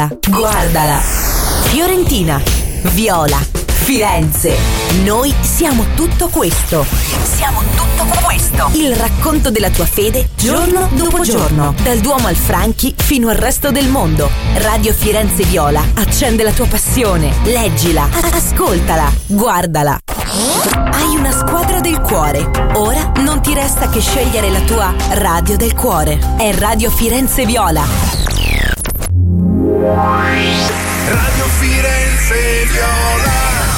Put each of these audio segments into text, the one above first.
Guardala. Fiorentina, Viola, Firenze. Noi siamo tutto questo. Siamo tutto questo. Il racconto della tua fede giorno dopo giorno. Dal Duomo al Franchi fino al resto del mondo. Radio Firenze Viola accende la tua passione. Leggila, ascoltala, guardala. Hai una squadra del cuore. Ora non ti resta che scegliere la tua radio del cuore. È Radio Firenze Viola. Radio Firenze Viola.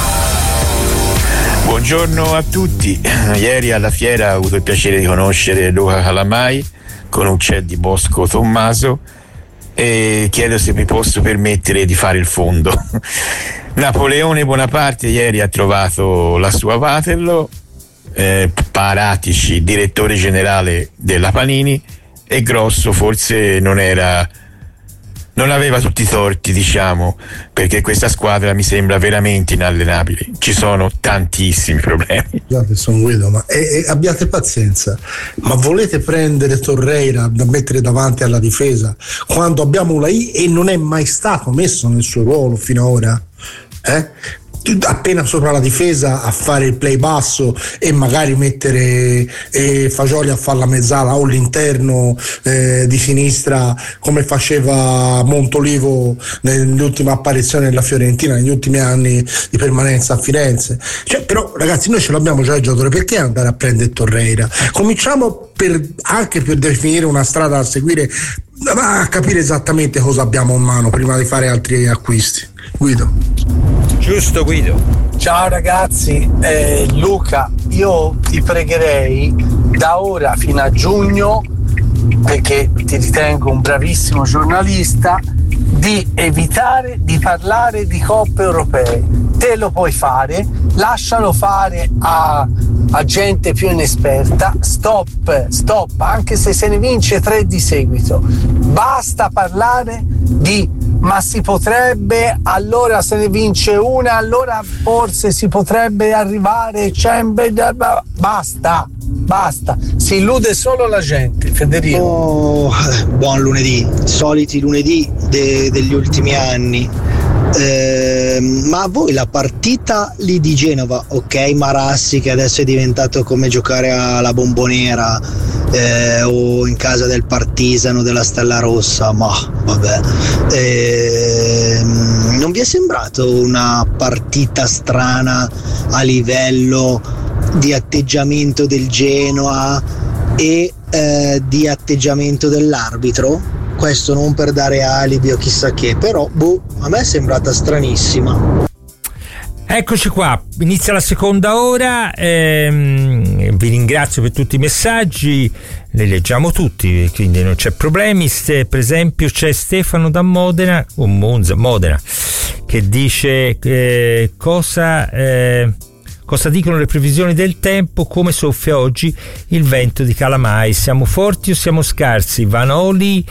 Buongiorno a tutti. Ieri alla fiera ho avuto il piacere di conoscere Luca Calamai con un CED di Bosco Tommaso e chiedo se mi posso permettere di fare il fondo. Napoleone Bonaparte ieri ha trovato la sua Waterloo, Paratici, direttore generale della Panini, e Grosso forse non aveva tutti i torti, diciamo, perché questa squadra mi sembra veramente inallenabile. Ci sono tantissimi problemi. Scusate, sono Guido, ma abbiate pazienza. Ma volete prendere Torreira da mettere davanti alla difesa quando abbiamo la I e non è mai stato messo nel suo ruolo fino ad ora? Appena sopra la difesa a fare il play basso e magari mettere Fagioli a fare la mezzala o l'interno di sinistra come faceva Montolivo nell'ultima apparizione della Fiorentina negli ultimi anni di permanenza a Firenze. Però ragazzi, noi ce l'abbiamo già il giocatore, perché andare a prendere Torreira? Cominciamo anche per definire una strada da seguire, a capire esattamente cosa abbiamo in mano prima di fare altri acquisti. Guido. Giusto, Guido. Ciao ragazzi, Luca, io ti pregherei da ora fino a giugno, perché ti ritengo un bravissimo giornalista, di evitare di parlare di coppe europee. Te lo puoi fare, lascialo fare a gente più inesperta. Stop, anche se se ne vince 3 di seguito. Basta parlare di ma si potrebbe, allora se ne vince una, allora forse si potrebbe arrivare, basta, si illude solo la gente. Federico. Buon lunedì, soliti lunedì degli ultimi anni. Ma a voi la partita lì di Genova, ok, Marassi che adesso è diventato come giocare alla Bombonera o in casa del Partisano della Stella Rossa, ma vabbè, non vi è sembrato una partita strana a livello di atteggiamento del Genoa e di atteggiamento dell'arbitro? Questo non per dare alibi o chissà che, però a me è sembrata stranissima. Eccoci qua, inizia la seconda ora, vi ringrazio per tutti i messaggi, li leggiamo tutti, quindi non c'è problemi. Per esempio c'è Stefano da Modena, o Modena, che dice cosa dicono le previsioni del tempo, come soffia oggi il vento di Calamai, siamo forti o siamo scarsi, Vanoli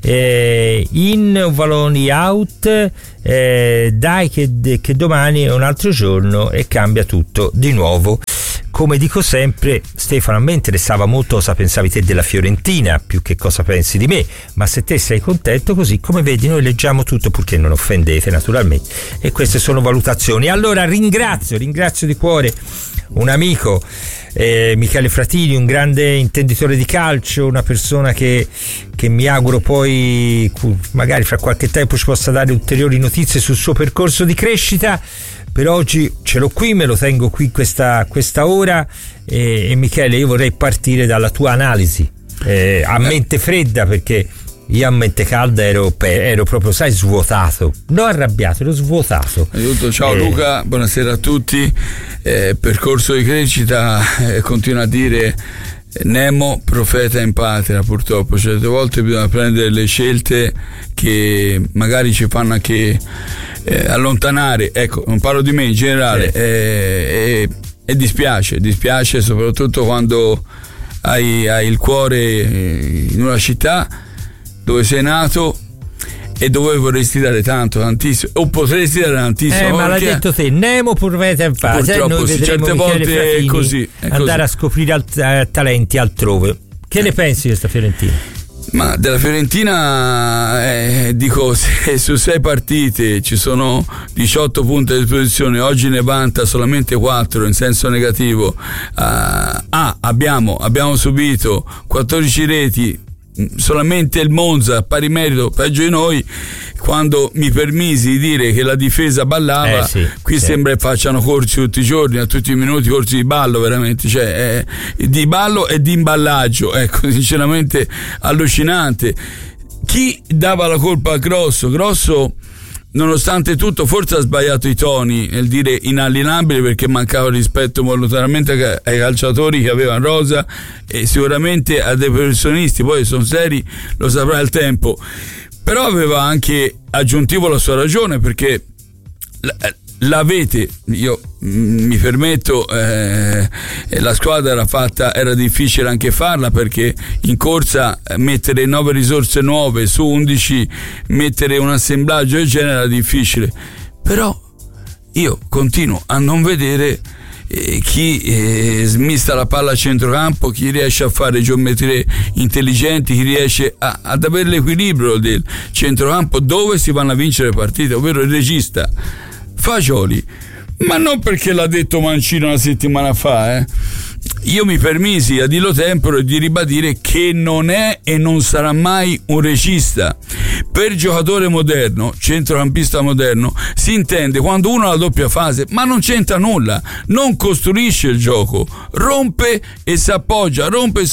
in o Valoni out, dai che domani è un altro giorno e cambia tutto di nuovo. Come dico sempre, Stefano, a me interessava molto cosa pensavi te della Fiorentina più che cosa pensi di me, ma se te sei contento, così come vedi noi leggiamo tutto, purché non offendete naturalmente, e queste sono valutazioni. Allora ringrazio di cuore un amico, Michele Fratini, un grande intenditore di calcio, una persona che mi auguro poi magari fra qualche tempo ci possa dare ulteriori notizie sul suo percorso di crescita. Per oggi ce l'ho qui, me lo tengo qui questa ora, e Michele, io vorrei partire dalla tua analisi a mente fredda, perché io a mente calda ero proprio, sai, svuotato, non arrabbiato, ero svuotato. Ciao Luca, buonasera a tutti. Percorso di crescita, continua a dire Nemo, profeta in patria. Purtroppo certe volte bisogna prendere le scelte che magari ci fanno anche allontanare, ecco, non parlo di me in generale, e dispiace soprattutto quando hai il cuore in una città dove sei nato e dove vorresti dare tantissimo, o potresti dare tantissimo, ma l'hai detto te, Nemo profeta in patria. Noi vedremo certe volte è così, andare a scoprire talenti altrove. Che ne pensi di questa Fiorentina? Ma della Fiorentina dico, se su 6 partite ci sono 18 punti a disposizione, oggi ne vanta solamente 4 in senso negativo. Abbiamo subito 14 reti, solamente il Monza pari merito peggio di noi. Quando mi permisi di dire che la difesa ballava, qui sembra che facciano corsi tutti i giorni, a tutti i minuti corsi di ballo, veramente, cioè di ballo e di imballaggio, ecco, sinceramente allucinante. Chi dava la colpa a Grosso, nonostante tutto, forse ha sbagliato i toni nel dire inalienabile, perché mancava rispetto volontariamente ai calciatori che avevano rosa e sicuramente a dei professionisti, poi sono seri, lo saprà il tempo. Però aveva anche aggiuntivo la sua ragione, perché l'avete, io mi permetto, la squadra era difficile anche farla, perché in corsa mettere 9 risorse nuove su 11, mettere un assemblaggio del genere era difficile. Però io continuo a non vedere chi smista la palla a centrocampo, chi riesce a fare geometrie intelligenti, chi riesce ad avere l'equilibrio del centrocampo dove si vanno a vincere le partite, ovvero il regista Fagioli. Ma non perché l'ha detto Mancino una settimana fa, io mi permisi a dirlo temporo e di ribadire che non è e non sarà mai un regista. Per giocatore moderno, centrocampista moderno, si intende quando uno ha la doppia fase, ma non c'entra nulla, non costruisce il gioco, rompe e si appoggia.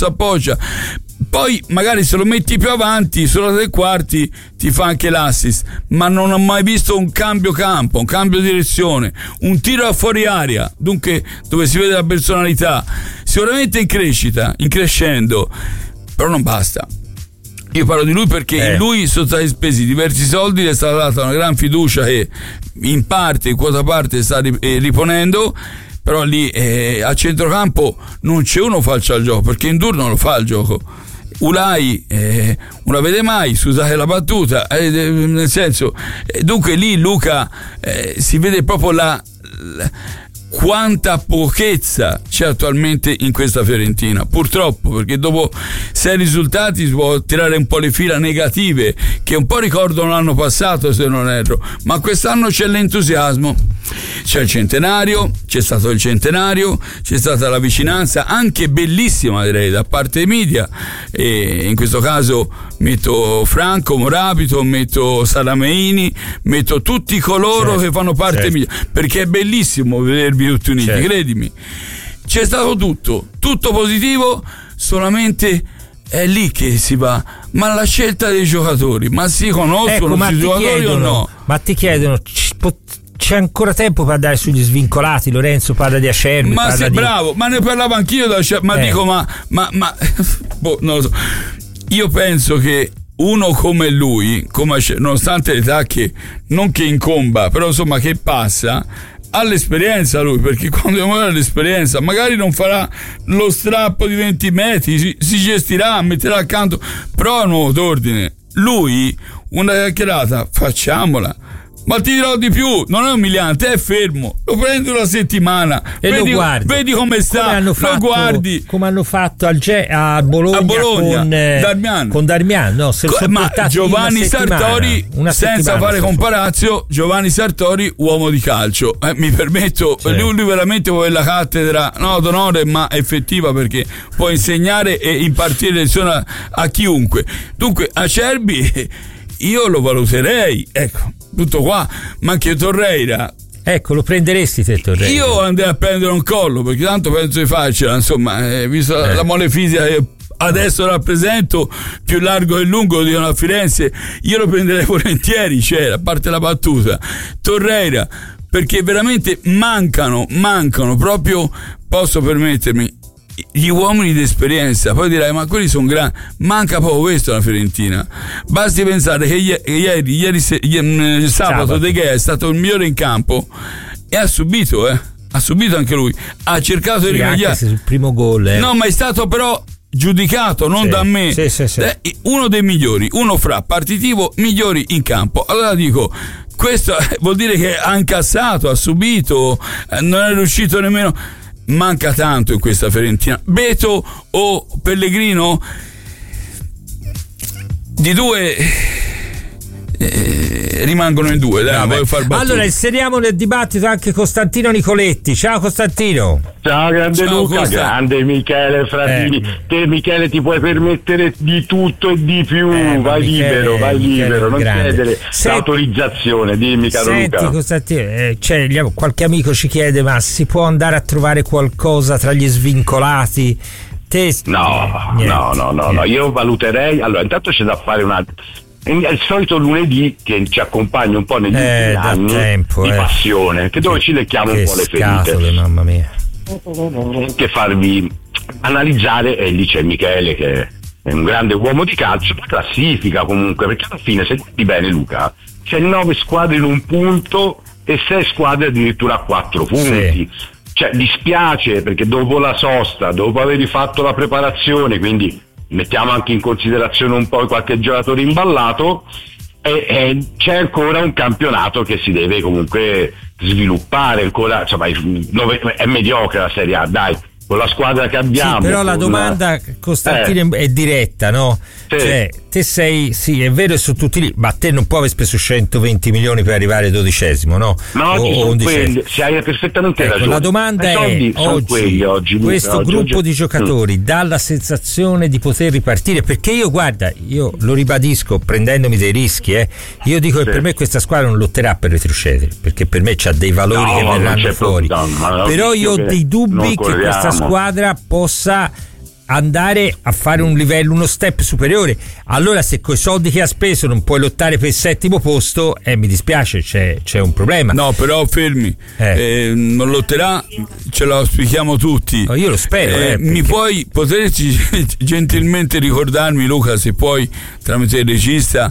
Poi magari se lo metti più avanti, sulla 3 quarti, ti fa anche l'assist, ma non ho mai visto un cambio campo, un cambio direzione, un tiro a fuori aria, dunque dove si vede la personalità. Sicuramente in crescita, in crescendo, però non basta. Io parlo di lui perché in lui sono stati spesi diversi soldi, è stata data una gran fiducia che in parte, in quota parte, sta riponendo. Però lì a centrocampo non c'è uno falcio al gioco, perché Ndour non lo fa il gioco. Ulai non la vede mai, scusate la battuta, nel senso, dunque lì Luca si vede proprio quanta pochezza c'è attualmente in questa Fiorentina, purtroppo, perché dopo 6 risultati si può tirare un po' le fila negative che un po' ricordano l'anno passato, se non erro, ma quest'anno c'è l'entusiasmo, c'è il centenario, c'è stato il centenario, c'è stata la vicinanza anche bellissima, direi, da parte dei media, e in questo caso metto Franco Morabito, metto Salameini, metto tutti coloro che fanno parte dei media, perché è bellissimo vedervi tutti uniti, credimi. C'è stato tutto positivo, solamente è lì che si va. Ma la scelta dei giocatori, ma si conoscono questi giocatori o no? Ma ti chiedono, c'è ancora tempo per andare sugli svincolati? Lorenzo parla di Acerbi, ma sei bravo, ma ne parlavo anch'io da Acerbi, ma dico ma non lo so. Io penso che uno come lui, nonostante l'età che non che incomba, però insomma che passa, ha l'esperienza lui, perché quando ha l'esperienza magari non farà lo strappo di 20 metri, si gestirà, metterà accanto, però a nuovo d'ordine. Lui una chiacchierata facciamola, ma ti dirò di più, non è umiliante, è fermo, lo prendi una settimana e lo guardi, vedi come sta, lo guardi come hanno fatto a Bologna con Darmian, no, ma Giovanni Sartori, senza fare comparazio, Giovanni Sartori uomo di calcio, mi permetto, lui veramente vuole la cattedra d'onore, ma effettiva, perché può insegnare e impartire lezioni a chiunque. Dunque Acerbi io lo valuterei, ecco, tutto qua. Ma anche Torreira, ecco, lo prenderesti te Torreira? Io andrei a prendere un collo, perché tanto penso di farcela, insomma, visto la mole fisica che adesso rappresento, più largo e lungo, lo dicono a Firenze, io lo prenderei volentieri, a parte la battuta. Torreira, perché veramente mancano proprio, posso permettermi, gli uomini di esperienza. Poi dirai, ma quelli sono grandi, manca proprio questo alla Fiorentina. Basti pensare che ieri sabato De Gea è stato il migliore in campo e ha subito anche lui, ha cercato di rimediare sul primo gol, no, ma è stato però giudicato non da me, uno dei migliori, uno fra partitivo migliori in campo. Allora dico, questo vuol dire che ha incassato, ha subito, non è riuscito nemmeno. Manca tanto in questa Fiorentina. Beto o Pellegrino? di due rimangono in due, dai, voglio far battuta. Allora inseriamo nel dibattito anche Costantino Nicoletti. Ciao Costantino. Ciao grande Luca, grande Michele Fratini. Te Michele ti puoi permettere di tutto e di più, vai libero, non chiedere l'autorizzazione, dimmi caro Luca. Senti Costantino, qualche amico ci chiede, ma si può andare a trovare qualcosa tra gli svincolati? No, io valuterei, allora intanto c'è da fare è il solito lunedì che ci accompagna un po' negli ultimi anni di passione, che dove ci lecchiamo un po' le ferite, mamma mia, che farvi analizzare, e lì c'è Michele che è un grande uomo di calcio, la classifica comunque, perché alla fine se guardi bene Luca c'è 9 squadre in un punto e 6 squadre addirittura a 4 punti. Cioè dispiace perché dopo la sosta, dopo aver fatto la preparazione, quindi mettiamo anche in considerazione un po' qualche giocatore imballato, e c'è ancora un campionato che si deve comunque sviluppare ancora, insomma è mediocre la Serie A, dai, con la squadra che abbiamo. Sì, però la domanda, Costantino, è diretta, no? Sì. Cioè, te sei, sì, è vero, su tutti lì, ma te non puoi aver speso 120 milioni per arrivare 12esimo, no? No, o quelli, se hai perfettamente ragione. La domanda è, oggi questo gruppo di giocatori dà la sensazione di poter ripartire? Perché io lo ribadisco prendendomi dei rischi, io dico che per me questa squadra non lotterà per retrocedere, perché per me c'ha dei valori che verranno fuori, però io ho dei dubbi che questa squadra possa andare a fare un livello, uno step superiore. Allora se coi soldi che ha speso non puoi lottare per il 7° posto, mi dispiace, c'è un problema. No, però fermi, non lotterà, ce lo auspichiamo tutti. Io lo spero. Potresti gentilmente ricordarmi, Luca, se puoi, tramite il regista,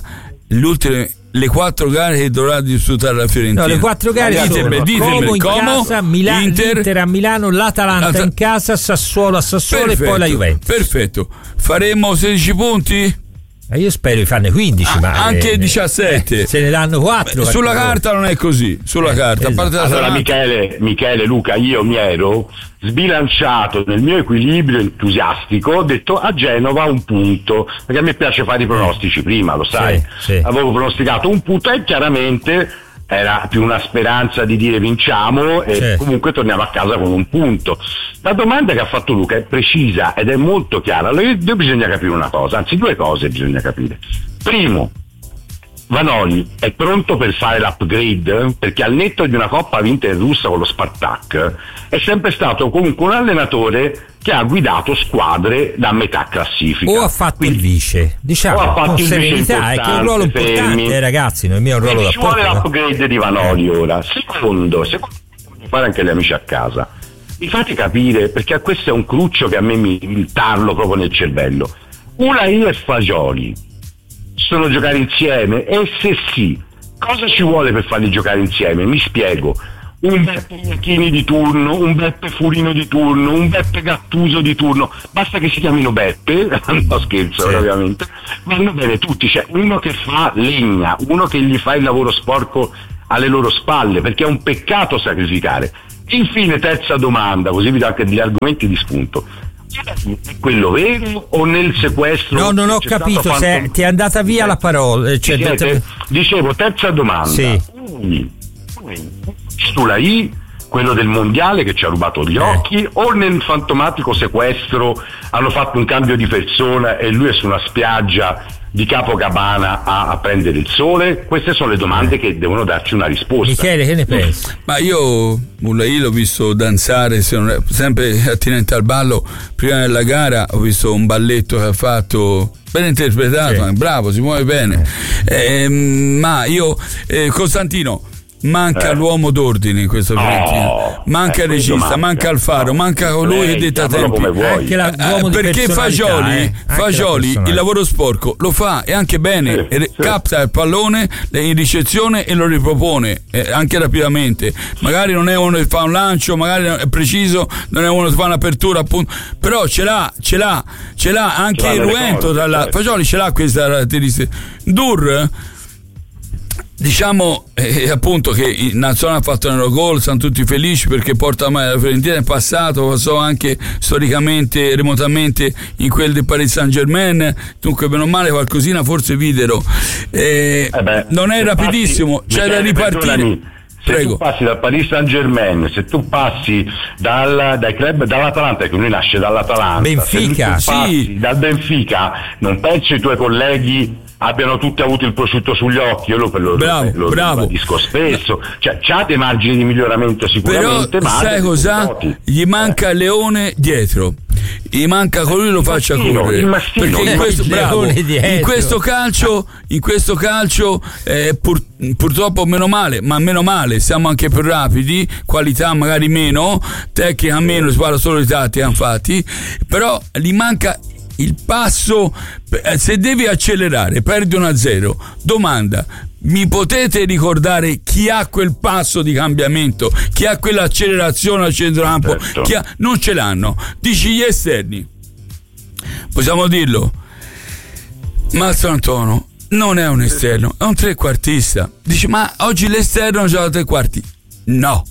le 4 gare che dovrà disputare la Fiorentina? No, le 4 gare sono Como in casa, Inter a Milano, l'Atalanta in casa, Sassuolo a Sassuolo. Perfetto, e poi la Juventus. Perfetto, faremo 16 punti? Io spero di farne 15, ma anche 17. Se ne danno 4. Sulla carta non è così, sulla carta. Esatto. Allora Michele, Luca, io mi ero sbilanciato nel mio equilibrio entusiastico, ho detto a Genova 1 punto, perché a me piace fare i pronostici prima, lo sai. Sì. Avevo pronosticato 1 punto e chiaramente era più una speranza di dire vinciamo e comunque torniamo a casa con 1 punto. La domanda che ha fatto Luca è precisa ed è molto chiara. Allora bisogna capire una cosa, anzi 2 cose bisogna capire. Primo, Vanoli è pronto per fare l'upgrade, perché al netto di una coppa vinta in Russia con lo Spartak è sempre stato comunque un allenatore che ha guidato squadre da metà classifica. O ha fatto il vice, diciamo, con serenità, è che è un ruolo importante, ragazzi, non è un ruolo da poco. Ci vuole l'upgrade di Vanoli ora. Secondo fare anche gli amici a casa, mi fate capire, perché questo è un cruccio che a me mi tarlo proprio nel cervello. Unai e Fagioli sono giocare insieme? E se sì, cosa ci vuole per farli giocare insieme? Mi spiego. Un Beppe Iachini di turno, un Beppe Furino di turno, un Beppe Gattuso di turno, basta che si chiamino Beppe, no scherzo ovviamente, vanno bene tutti, c'è uno che fa legna, uno che gli fa il lavoro sporco alle loro spalle, perché è un peccato sacrificare. Infine, terza domanda, così vi do anche degli argomenti di spunto. È quello vero o nel sequestro? No, non ho capito, ti è andata via la parola. Dicevo, terza domanda. Sì. Stulai, quello del mondiale che ci ha rubato gli occhi, o nel fantomatico sequestro hanno fatto un cambio di persona e lui è su una spiaggia di Capocabana a prendere il sole? Queste sono le domande che devono darci una risposta. Michele, che ne pensi? Ma io Mulai l'ho visto danzare, sempre attinente al ballo. Prima della gara ho visto un balletto che ha fatto, ben interpretato, bravo, si muove bene. Ma io Costantino, manca l'uomo d'ordine in questa Fiorentina, manca il regista, manca Alfaro, manca colui che detta tempi, perché Fagioli il lavoro sporco lo fa e anche bene, capta il pallone in ricezione e lo ripropone anche rapidamente. Magari non è uno che fa un lancio, magari è preciso, non è uno che fa un'apertura appunto, però ce l'ha anche Ruento. Fagioli ce l'ha questa caratteristica. Dur diciamo appunto che in nazionale ha fatto un gol, sono tutti felici perché porta mai la Fiorentina in passato, passò anche storicamente remotamente in quel del Paris Saint-Germain, dunque meno male qualcosina forse videro, non è rapidissimo, c'è da ripartire. Se Prego. tu passi dal Paris Saint-Germain, se tu passi dai club, dall'Atalanta, che lui nasce dall'Atalanta, Benfica, se tu passi dal Benfica, non penso i tuoi colleghi abbiano tutti avuto il prosciutto sugli occhi, io lo ribadisco spesso, cioè c'ha dei margini di miglioramento sicuramente, però ma sai cosa? Gli manca Leone dietro, gli manca colui che lo faccia correre, perché in questo calcio purtroppo meno male siamo anche più rapidi, qualità magari meno, tecnica meno, si parla solo di tattica infatti, però gli manca il passo. Se devi accelerare, perdi 1-0, domanda: mi potete ricordare chi ha quel passo di cambiamento, chi ha quell'accelerazione al centrocampo? Certo. Non ce l'hanno. Dici gli esterni, possiamo dirlo, Mastrantonio non è un esterno, è un trequartista. Dici, ma oggi l'esterno gioca tre quarti? No,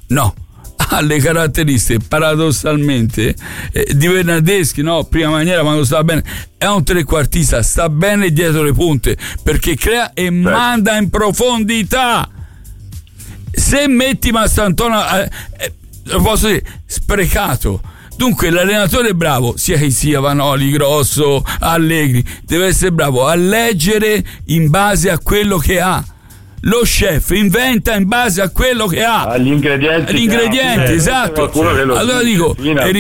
ha le caratteristiche paradossalmente di Bernardeschi, no? Prima maniera quando sta bene, è un trequartista, sta bene dietro le punte perché crea e manda in profondità. Se metti Mastrantonio, lo posso dire, sprecato. Dunque l'allenatore è bravo, sia che sia Vanoli, Grosso, Allegri, deve essere bravo a leggere in base a quello che ha. Lo chef inventa in base a quello che ha, gli ingredienti, esatto. Allora dico, e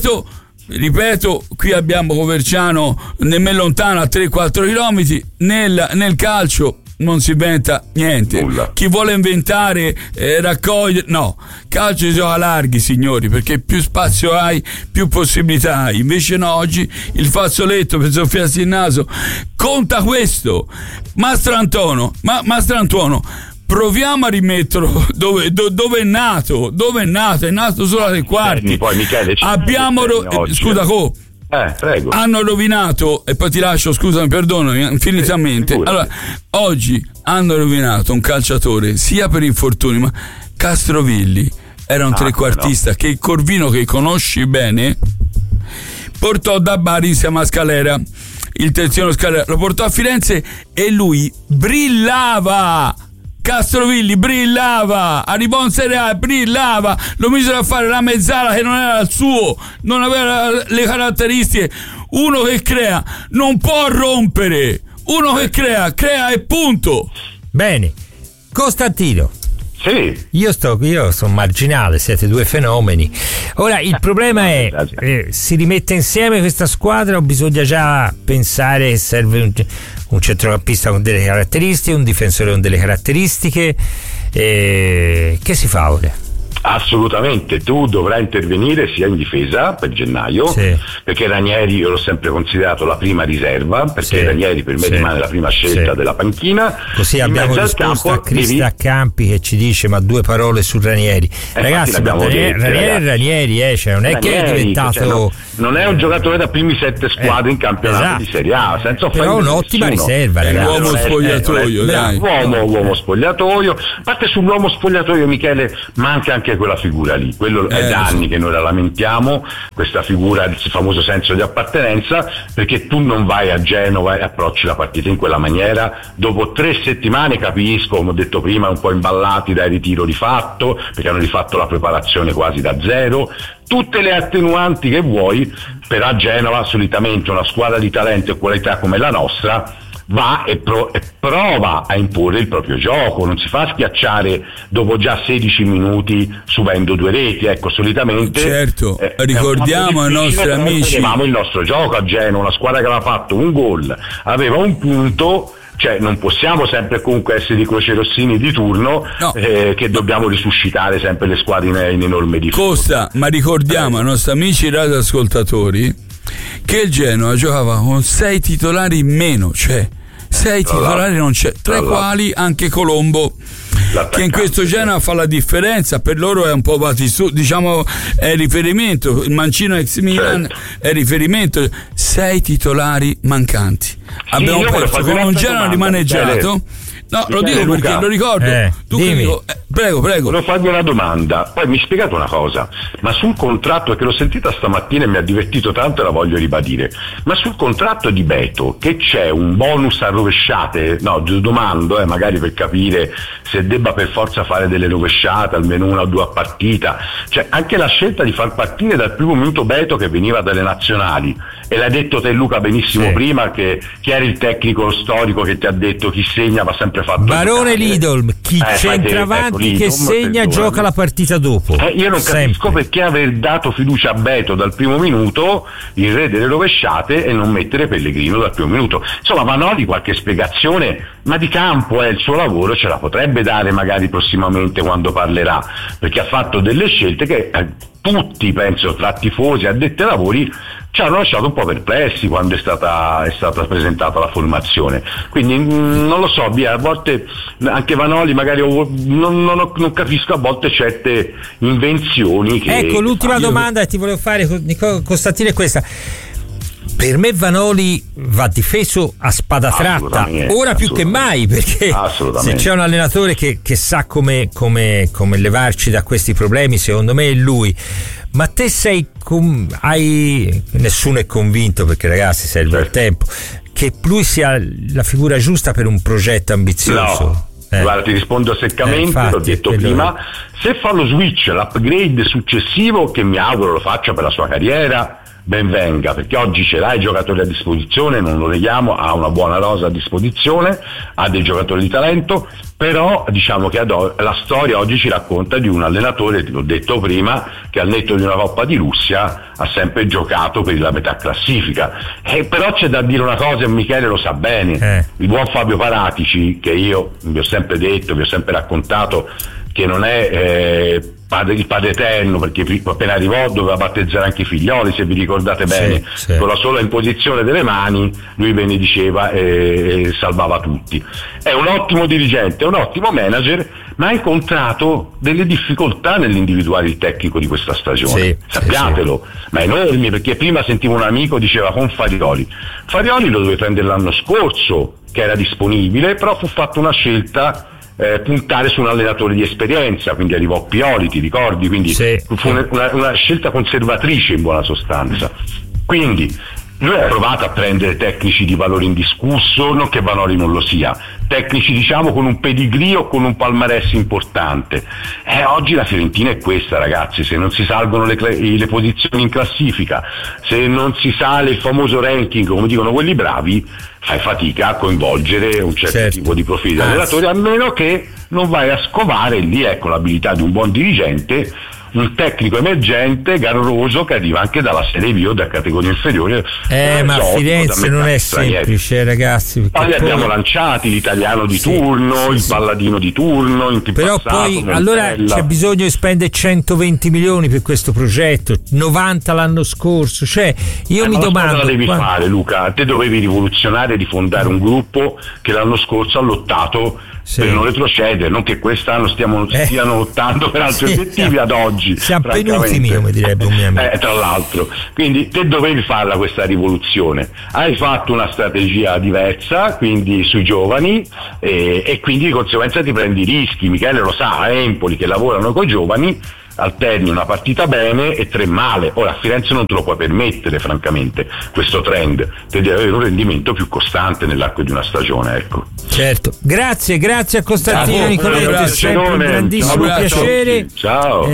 ripeto, qui abbiamo Coverciano nemmeno lontano a 3-4 km, nel calcio non si inventa niente. Nulla. Chi vuole inventare raccogliere, no, calcio si gioca larghi, signori, perché più spazio hai più possibilità hai. Invece no, oggi il fazzoletto per soffiarsi il naso conta questo. Mastrantonio, proviamo a rimetterlo dove è nato, è nato solo ai quarti. Poi Michele, scusa prego. Hanno rovinato, e poi ti lascio, scusami, perdono infinitamente. Allora, oggi hanno rovinato un calciatore sia per infortuni, ma Castrovilli era un trequartista che il Corvino, che conosci bene, portò da Bari insieme a Scalera, il terzino Scalera, lo portò a Firenze e lui brillava. Castrovilli brillava, arrivò in Serie A, brillava, lo misero a fare la mezzala che non era il suo, non aveva le caratteristiche. Uno che crea non può rompere, uno che crea e punto. Bene, Costantino. Sì. Io sono marginale, siete due fenomeni. Ora il problema è si rimette insieme questa squadra o bisogna già pensare che serve un centrocampista con delle caratteristiche, un difensore con delle caratteristiche, che si fa ora? Assolutamente, tu dovrai intervenire sia in difesa per gennaio, perché Ranieri io l'ho sempre considerato la prima riserva, perché Ranieri per me rimane la prima scelta della panchina. Così abbiamo risposto a Crista Campi che ci dice ma due parole su Ranieri. Ragazzi, Ranieri, cioè non è che è diventato, non è un giocatore da primi 7 squadre in campionato di Serie A, senza però un'ottima riserva, ragazzi. Uomo spogliatoio, dai. Uomo spogliatoio. A parte sull'uomo spogliatoio, Michele, manca anche quella figura lì, quello è da anni che noi la lamentiamo, questa figura, il famoso senso di appartenenza, perché tu non vai a Genova e approcci la partita in quella maniera. Dopo 3 settimane, capisco, come ho detto prima, un po' imballati dal ritiro rifatto, perché hanno rifatto la preparazione quasi da zero, tutte le attenuanti che vuoi, però a Genova solitamente una squadra di talento e qualità come la nostra va e prova a imporre il proprio gioco, non si fa schiacciare dopo già 16 minuti subendo 2 reti, ecco, solitamente ricordiamo ai nostri amici, avevamo il nostro gioco a Genova, una squadra che aveva fatto un gol, aveva un punto, cioè non possiamo sempre comunque essere i crocerossini di turno, che dobbiamo risuscitare sempre le squadre in enorme difficoltà. Ma ricordiamo ai nostri amici radioascoltatori che il Genoa giocava con 6 titolari in meno, cioè 6 titolari non c'è, tra i quali anche Colombo, che in questo Genoa fa la differenza. Per loro è un po' diciamo è riferimento, il mancino ex Milan è riferimento. 6 titolari mancanti. abbiamo perso con un Genoa rimaneggiato. No, lo dico Luca, perché lo ricordo. Tu prego. Volevo farvi una domanda. Poi mi spiegate una cosa, ma sul contratto, perché l'ho sentita stamattina e mi ha divertito tanto e la voglio ribadire, ma sul contratto di Beto che c'è un bonus a rovesciate? No, domando, magari per capire se debba per forza fare delle rovesciate, almeno una o due a partita. Cioè anche la scelta di far partire dal primo minuto Beto che veniva dalle nazionali, e l'hai detto te Luca benissimo prima, che chi era il tecnico storico che ti ha detto chi segna va sempre fatto Barone Lidl, chi centravanti che segna gioca la partita dopo. Io non capisco perché aver dato fiducia a Beto dal primo minuto, il re delle rovesciate, e non mettere Pellegrino dal primo minuto. Insomma, Vanoli qualche spiegazione, ma di campo il suo lavoro ce la potrebbe dare magari prossimamente quando parlerà, perché ha fatto delle scelte che tutti, penso, tra tifosi e addetti ai lavori, ci hanno lasciato un po' perplessi quando è stata presentata la formazione. Quindi non lo so, a volte anche Vanoli magari non capisco a volte certe invenzioni che... Ecco, l'ultima domanda che ti volevo fare, Costantino, è questa. Per me Vanoli va difeso a spada tratta, ora più che mai, perché se c'è un allenatore che sa come levarci da questi problemi, secondo me è lui. Ma te nessuno è convinto, perché ragazzi serve il tempo, che lui sia la figura giusta per un progetto ambizioso? No. Guarda, ti rispondo seccamente, infatti, l'ho detto prima, se fa lo switch, l'upgrade successivo, che mi auguro lo faccia per la sua carriera, ben venga, perché oggi ce l'ha i giocatori a disposizione, non lo neghiamo, ha una buona rosa a disposizione, ha dei giocatori di talento, però diciamo che la storia oggi ci racconta di un allenatore, l'ho detto prima, che al netto di una Coppa di Russia ha sempre giocato per la metà classifica. Però c'è da dire una cosa, e Michele lo sa bene, il buon Fabio Paratici, che io vi ho sempre detto, vi ho sempre raccontato che non è il padre eterno, perché appena arrivò doveva battezzare anche i figlioli, se vi ricordate bene, con la sola imposizione delle mani lui benediceva e salvava tutti. È un ottimo dirigente, è un ottimo manager, ma ha incontrato delle difficoltà nell'individuare il tecnico di questa stagione, sappiatelo, ma enormi, perché prima sentivo un amico diceva con Farioli lo dove prendere l'anno scorso, che era disponibile, però fu fatta una scelta puntare su un allenatore di esperienza, quindi arrivò Pioli, ti ricordi? Quindi fu una scelta conservatrice in buona sostanza. Quindi lui ha provato a prendere tecnici di valore indiscusso, non che Vanoli non lo sia, tecnici diciamo con un pedigree o con un palmarès importante. Oggi la Fiorentina è questa, ragazzi, se non si salgono le posizioni in classifica, se non si sale il famoso ranking, come dicono quelli bravi, fai fatica a coinvolgere un certo tipo di profili di allenatore, a meno che non vai a scovare lì, ecco l'abilità di un buon dirigente, un tecnico emergente, garroso, che arriva anche dalla Serie B o da categoria inferiore. Ma Firenze non è semplice, ragazzi. Poi abbiamo lanciati l'italiano di turno, il palladino di turno, però poi allora c'è bisogno di spendere 120 milioni per questo progetto, 90 l'anno scorso, cioè io mi domando cosa devi fare, Luca? Te dovevi rivoluzionare, di fondare un gruppo che l'anno scorso ha lottato per non retrocedere, non che quest'anno stiano lottando per altri obiettivi ad oggi. Siamo penultimi, come direbbe un mio amico. Tra l'altro, quindi te dovevi farla questa rivoluzione, hai fatto una strategia diversa, quindi sui giovani, e quindi di conseguenza ti prendi i rischi. Michele lo sa, a Empoli che lavorano con i giovani alterni una partita bene e 3 male. Ora a Firenze non te lo puoi permettere, francamente, questo trend, te devi avere un rendimento più costante nell'arco di una stagione, ecco. Certo, grazie a Costantino Nicoletti, è sempre un grandissimo piacere. Ciao.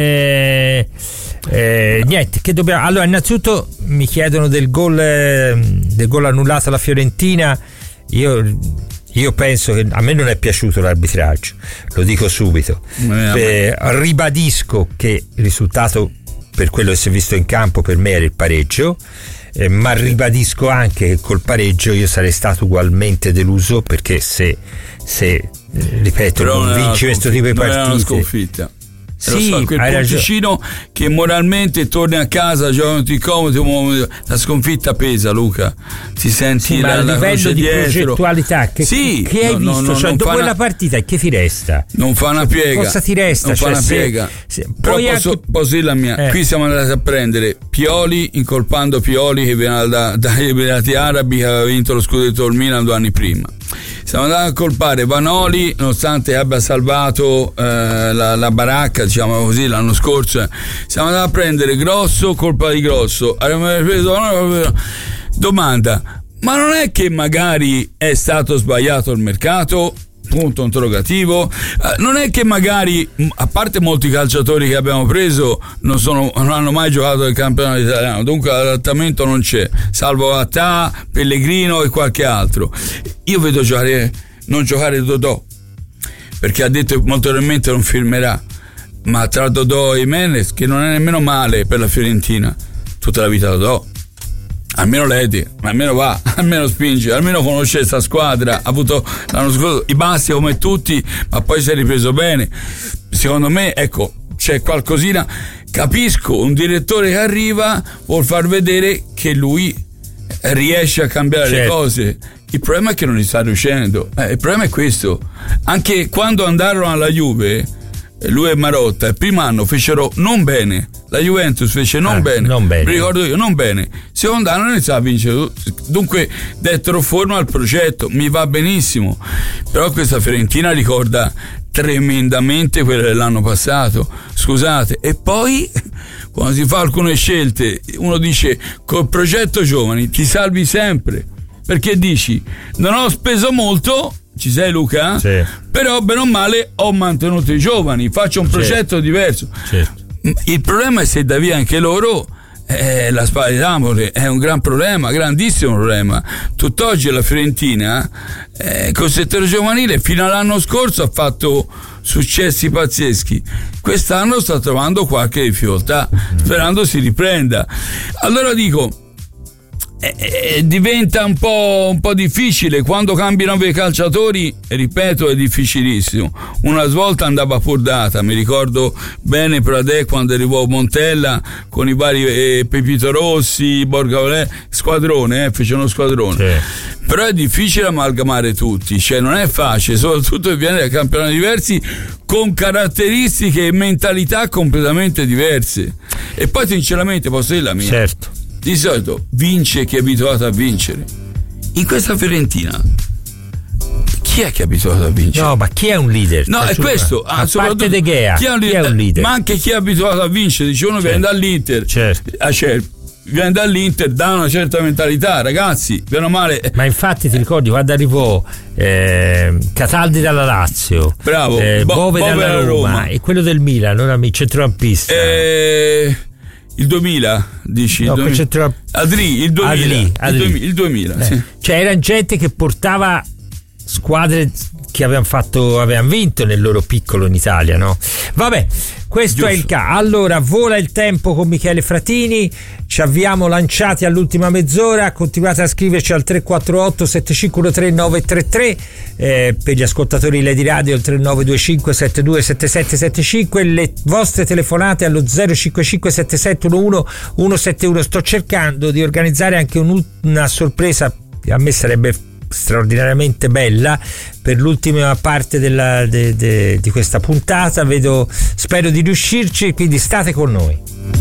Niente, che dobbiamo. Allora, innanzitutto mi chiedono del gol annullato alla Fiorentina. Io penso che a me non è piaciuto l'arbitraggio, lo dico subito. Ribadisco che il risultato, per quello che si è visto in campo, per me era il pareggio, ma ribadisco anche che col pareggio io sarei stato ugualmente deluso, perché se ripeto, non vinci questo tipo di partite, Sì, lo so, quel porticino che moralmente torni a casa, giochi comodo, la sconfitta pesa, Luca. Ti senti sì, ma a livello di dietro. Progettualità che hai visto? Cioè, dopo quella partita che ti resta? Non fa una piega. Cosa ti resta? Non fa una piega. Però posso dire la mia. Qui siamo andati a prendere Pioli, incolpando Pioli che viene dagli Emirati Arabi, che aveva vinto lo scudetto del Milan 2 anni prima. Siamo andati a colpare Vanoli, nonostante abbia salvato la baracca, diciamo così, l'anno scorso. Siamo andati a prendere Grosso, colpa di Grosso. Domanda: ma non è che magari è stato sbagliato il mercato? Punto interrogativo. Non è che magari, a parte molti calciatori che abbiamo preso non hanno mai giocato nel campionato italiano, dunque l'adattamento non c'è, salvo Attà, Pellegrino e qualche altro. Io vedo non giocare Dodò, perché ha detto che molto probabilmente non firmerà, ma tra Dodò e Jimenez, che non è nemmeno male per la Fiorentina, tutta la vita Dodò, almeno Ledi, almeno va, almeno spinge, almeno conosce questa squadra, ha avuto l'anno scorso i bassi come tutti, ma poi si è ripreso bene. Secondo me, ecco, c'è qualcosina. Capisco un direttore che arriva, vuol far vedere che lui riesce a cambiare le cose. Il problema è che non gli sta riuscendo. Il problema è questo. Anche quando andarono alla Juve, lui e Marotta, il primo anno fecero non bene, la Juventus fece non bene, mi ricordo io, non bene. Secondo anno iniziava a vincere, dunque dettero forma al progetto, mi va benissimo, però questa Fiorentina ricorda tremendamente quella dell'anno passato, scusate. E poi quando si fa alcune scelte uno dice col progetto giovani ti salvi sempre, perché dici non ho speso molto. Ci sei, Luca? Sì. Però bene o male ho mantenuto i giovani, faccio un progetto diverso. Certo. Il problema è se dà via anche loro, la spada di Damocle è un gran problema, grandissimo problema. Tutt'oggi la Fiorentina col settore giovanile fino all'anno scorso ha fatto successi pazzeschi, quest'anno sta trovando qualche difficoltà, sperando si riprenda. Allora dico, diventa un po' difficile quando cambiano dei calciatori, ripeto, è difficilissimo. Una svolta andava pur data, mi ricordo bene Pradè quando arrivò Montella con i vari Pepito Rossi, Borga Valè, squadrone, fece uno squadrone. Però è difficile amalgamare tutti, cioè non è facile, soprattutto che viene da campionati diversi con caratteristiche e mentalità completamente diverse. E poi sinceramente posso dire la mia, certo, di solito vince chi è abituato a vincere. In questa Fiorentina chi è che è abituato a vincere? No, ma chi è un leader? No, è questo. A parte De Gea, chi è un leader? Ma anche chi è abituato a vincere. Dice uno viene dall'Inter, viene dall'Inter, dà una certa mentalità, ragazzi, bene o male. Ma infatti ti ricordi quando arrivò Cataldi dalla Lazio, bravo, Bove dalla Roma e quello del Milan, non il centrocampista, il 2000 dici? No, il 2000. Adri. Il 2000 sì. Cioè era gente che portava squadre che avevano vinto nel loro piccolo in Italia, no? Vabbè, questo è il caso. Allora vola il tempo con Michele Fratini, ci avviamo lanciati all'ultima mezz'ora, continuate a scriverci al 348 7513 933, per gli ascoltatori Lady Radio il 3925 727775, le vostre telefonate allo 055 7711 171. Sto cercando di organizzare anche una sorpresa, a me sarebbe straordinariamente bella per l'ultima parte di questa puntata, spero di riuscirci, quindi state con noi.